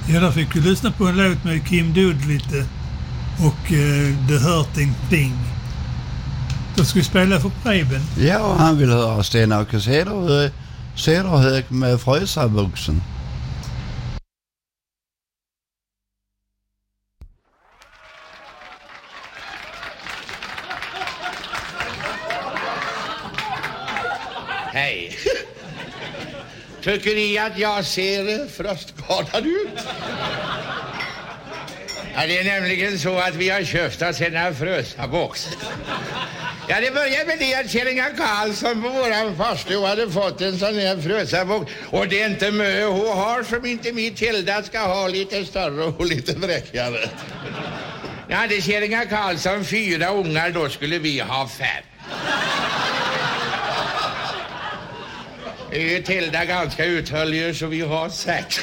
Ja, där fick du lyssna på en låt med Kim Dudlitz och The Hurting Thing. Då ska vi spela för Preben. Ja, han vill höra Sten-Åke Cederhök med Frösabuxen. Hej. Tycker ni att jag ser frostskadad ut? Ja, det är nämligen så att vi har köpt oss en frösabox. Ja, det började med det att Kjellinga Karlsson på våran farstu hade fått en sån här frösabox. Och det är inte mö hon har som inte mitt Hilda ska ha, lite större och lite bräckigare. Ja, hade Kjellinga Karlsson 4 ungar, då skulle vi ha 5. Det är Tilda ganska uthållig så vi har 6.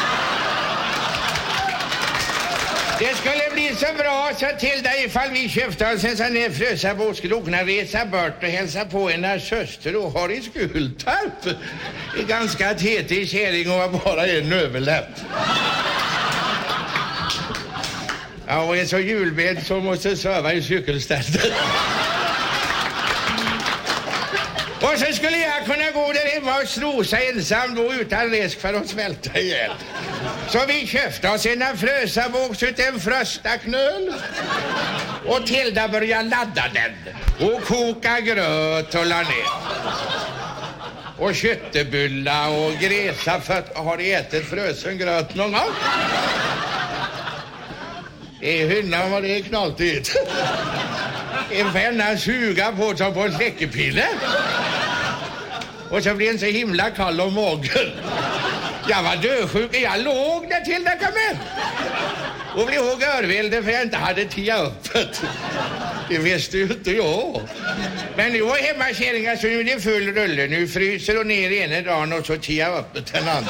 Det skulle bli så bra så Tilda ifall vi köpte oss en sån här frösabox skulle kunna resa bort och hälsa på hennes syster och har i Skultorp. Det är ganska tetig kärring och har bara en överläpp. Ja, och är så julbädd som måste söva i cykelstället. Och så skulle jag kunna gå där hemma och strosa ensam då utan risk för att svälta ihjäl. Så vi köpte oss en frösabox ut en fröstaknöl. Och Tilda började ladda den. Och koka gröt och la ner. Och köttebulla och gräsa för att har ätit frösen gröt någon gång. Det är hynnan vad det är knaltigt. En fänna suga på som på en släckepille. Och så blir den så himla kall om magen. Jag var dödsjuk. Jag låg där till det kom in. Och blev ihåg örvilde för jag inte hade tia öppet. Det visste ju inte jag. Men nu var hemma kärringar så nu är det full rulle. Nu fryser och ner ena dagen och så tia öppet den andra.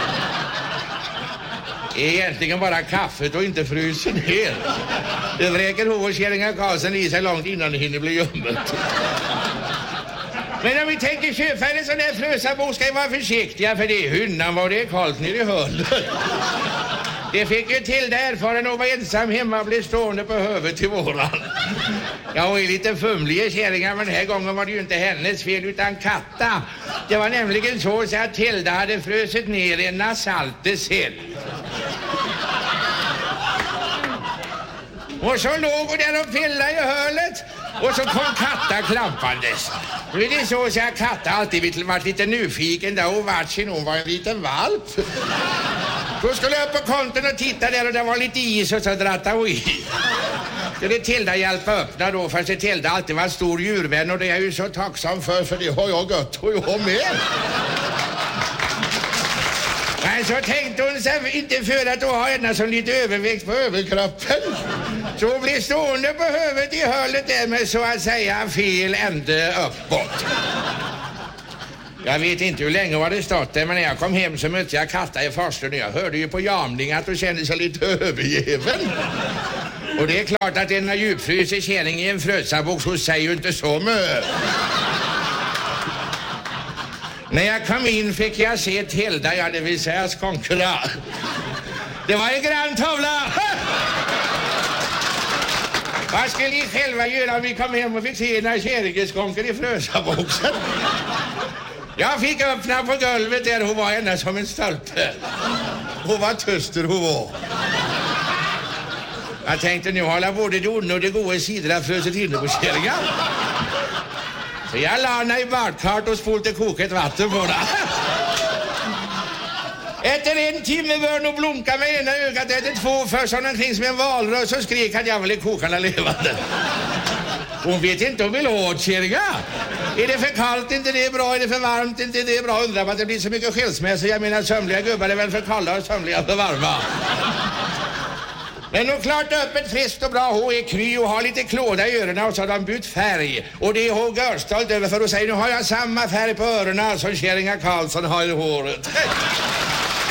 Det är egentligen bara kaffet och inte frysen ner. Det vräker hos Kjellinga Karlsson i sig långt innan det hinner bli ljummet. Men om vi tänker köpa en sån här frösabox ska vi vara försiktiga för det är hynnan vad det är kallt ner i höllet. Det fick ju till det erfaren och var ensam hemma och blev stående på huvudet till våran. Jag är lite fumlig i kärringar men den här gången var det ju inte hennes fel utan katta. Det var nämligen så att Tilda hade fröset ner en nasaltesill. Och så låg hon där och pillade i hörlet. Och så kom katta klampandes. Nu är det så att katta alltid varit lite nyfiken där och vart sin hon var en liten valp. Då skulle jag upp på konten och titta där och det var lite is och så drattade hon i. Skulle Tilda hjälpa öppna då fast det Tilda alltid var stor djurvän och det är jag ju så tacksam för det har jag gött och jag med. Men så tänkte hon sig inte för att ha henne som lite övervikt på överkroppen. Så hon blev stående på huvudet i hörlet där med så att säga fel ände uppåt. Jag vet inte hur länge var det stått där men när jag kom hem så mötte jag katta i farstun och jag hörde ju på jamling att hon kände sig lite övergiven. Och det är klart att en djupfryser kärring i en frösabox hos sig ju inte så mycket. När jag kom in fick jag se Tilda, ja det vill säga skonkerna. Det var en grann tavla. Vad skulle ni själva göra om vi kom hem och fick se en kärringeskonker i frösaboxen? Jag fick öppna på golvet där hon var henne som en stolpe. Hon var tyster hon var. Jag tänkte nu hålla både det onda och det goda sidorna fröset inne på kärringar. Så jag la henne i badkart och spolte koket vatten på det. Efter en timme bör nog blunka med ena ögat efter 2 för sån omkring som en valrös så skrek att jag ville kokarna levande. Hon vet inte om vill ha kärringa. Är det för kallt inte det är bra, är det för varmt inte det är bra. Undrar att det blir så mycket skilsmässor. Jag menar sömliga gubbar är väl för kalla och sömliga för varma. Men nog klart öppet, friskt och bra. Hon är kry och har lite klåda i öronen och så har de bytt färg. Och det är hon görstolt över för att säga nu har jag samma färg på öronen som Kjellinga Karlsson har i håret.